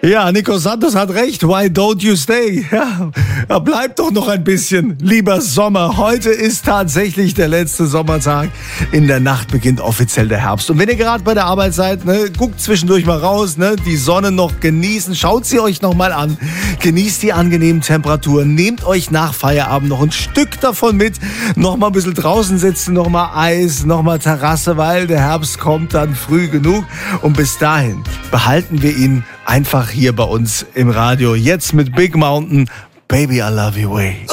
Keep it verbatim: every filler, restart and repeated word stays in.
Ja, Nico Santos hat recht. Why don't you stay? Ja, bleib doch noch ein bisschen, lieber Sommer. Heute ist tatsächlich der letzte Sommertag. In der Nacht beginnt offiziell der Herbst. Und wenn ihr gerade bei der Arbeit seid, ne, guckt zwischendurch mal raus, ne, die Sonne noch genießen. Schaut sie euch noch mal an. Genießt die angenehmen Temperaturen. Nehmt euch nach Feierabend noch ein Stück davon mit. Noch mal ein bisschen draußen sitzen, noch mal Eis, noch mal Terrasse, weil der Herbst kommt dann früh genug. Und bis dahin behalten wir ihn einfach hier bei uns im Radio. Jetzt mit Big Mountain, Baby I Love You Way.